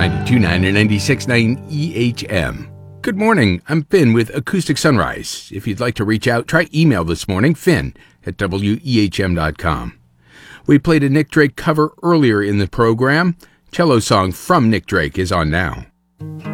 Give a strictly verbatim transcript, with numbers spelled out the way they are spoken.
ninety-two point nine and ninety-six point nine E H M. Good morning, I'm Finn with Acoustic Sunrise. If you'd like to reach out, try email this morning, Finn at W E H M dot com. We played a Nick Drake cover earlier in the program. Cello song from Nick Drake is on now.